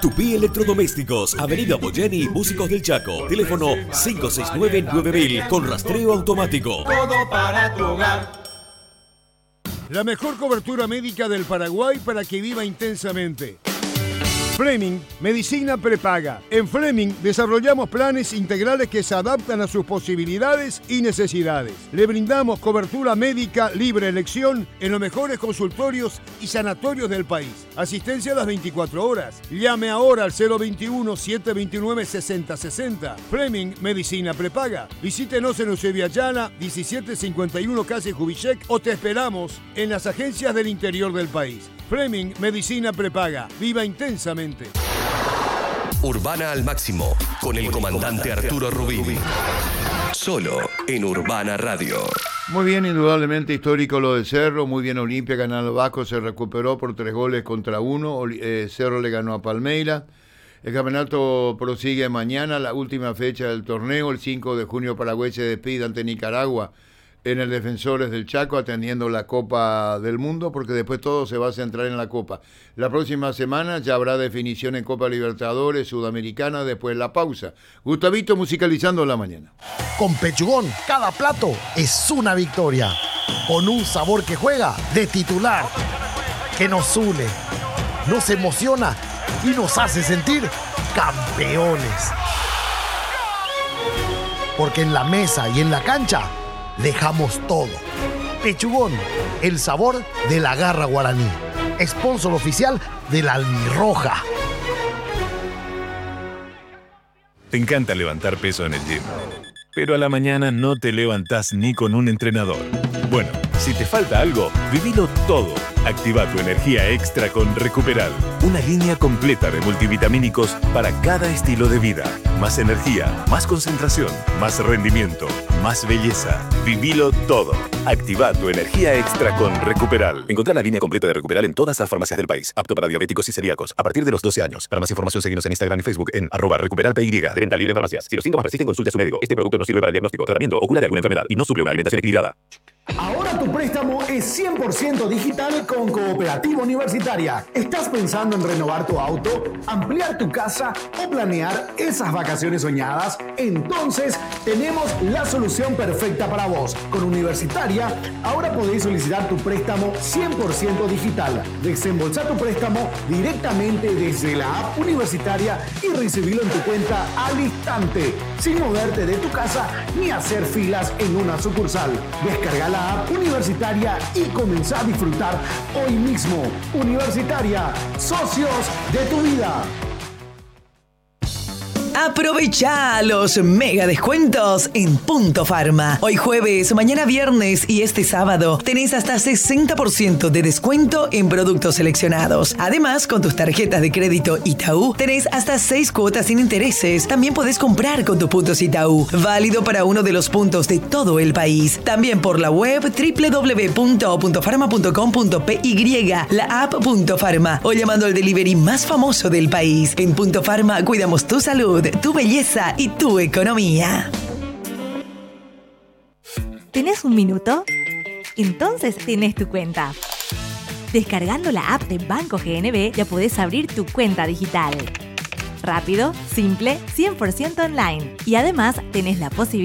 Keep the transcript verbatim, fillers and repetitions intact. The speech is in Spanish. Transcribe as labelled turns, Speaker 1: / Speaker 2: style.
Speaker 1: Tupí Electrodomésticos, Avenida Boyeni, Músicos del Chaco. Teléfono cinco seis nueve nueve mil con rastreo automático.
Speaker 2: Todo para tu hogar.
Speaker 3: La mejor cobertura médica del Paraguay para que viva intensamente. Fleming, medicina prepaga. En Fleming desarrollamos planes integrales que se adaptan a sus posibilidades y necesidades. Le brindamos cobertura médica libre elección en los mejores consultorios y sanatorios del país. Asistencia a las veinticuatro horas. Llame ahora al cero veintiuno, setecientos veintinueve, sesenta sesenta. Fleming, medicina prepaga. Visítenos en Eusebio Ayala, diecisiete cincuenta y uno calle Kubitschek, o te esperamos en las agencias del interior del país. Fleming, medicina prepaga. Viva intensamente.
Speaker 4: Urbana al máximo, con el comandante Arturo Rubini. Solo en Urbana Radio.
Speaker 5: Muy bien, indudablemente histórico lo de Cerro. Muy bien Olimpia, Canal Vasco se recuperó por tres goles contra uno. Eh, Cerro le ganó a Palmeira. El campeonato prosigue mañana, la última fecha del torneo. El cinco de junio Paraguay se despide ante Nicaragua en el Defensores del Chaco, atendiendo la Copa del Mundo, porque después todo se va a centrar en la Copa. La próxima semana ya habrá definición en Copa Libertadores, Sudamericana, después la pausa. Gustavito musicalizando la mañana.
Speaker 6: Con Pechugón, cada plato es una victoria. Con un sabor que juega de titular, que nos une, nos emociona y nos hace sentir campeones. Porque en la mesa y en la cancha dejamos todo. Pechugón, el sabor de la garra guaraní. Sponsor oficial de la Albirroja.
Speaker 7: Te encanta levantar peso en el gym, pero a la mañana no te levantás ni con un entrenador. Bueno, si te falta algo, vivilo todo. Activa tu energía extra con Recuperal. Una línea completa de multivitamínicos para cada estilo de vida. Más energía, más concentración, más rendimiento, más belleza. Vivilo todo. Activa tu energía extra con Recuperal. Encontrá la línea completa de Recuperal en todas las farmacias del país. Apto para diabéticos y celíacos. A partir de los doce años. Para más información, seguinos en Instagram y Facebook en arroba recuperalpy. Venta libre en farmacias. Si los síntomas persisten, consulte a su médico. Este producto no sirve para el diagnóstico, tratamiento o cura de alguna enfermedad y no suple una alimentación equilibrada.
Speaker 8: Ahora tu préstamo es cien por ciento digital con Cooperativa Universitaria. ¿Estás pensando en renovar tu auto, ampliar tu casa o planear esas vacaciones soñadas? Entonces tenemos la solución perfecta para vos. Con Universitaria, ahora podés solicitar tu préstamo cien por ciento digital. Desembolsá tu préstamo directamente desde la app Universitaria y recibirlo en tu cuenta al instante, sin moverte de tu casa ni hacer filas en una sucursal. Descarga la app Universitaria y comenzá a disfrutar hoy mismo. Universitaria, socios de tu vida.
Speaker 9: Aprovecha los mega descuentos en Punto Pharma. Hoy jueves, mañana viernes y este sábado tenés hasta sesenta por ciento de descuento en productos seleccionados. Además, con tus tarjetas de crédito Itaú tenés hasta seis cuotas sin intereses. También podés comprar con tus puntos Itaú. Válido para uno de los puntos de todo el país. También por la web doble u doble u doble u punto punto pharma punto com punto p y, la app Punto Pharma o llamando al delivery más famoso del país. En Punto Pharma cuidamos tu salud, tu belleza y tu economía.
Speaker 10: ¿Tenés un minuto? Entonces tenés tu cuenta. Descargando la app de Banco G N B ya podés abrir tu cuenta digital. Rápido, simple, cien por ciento online. Y además tenés la posibilidad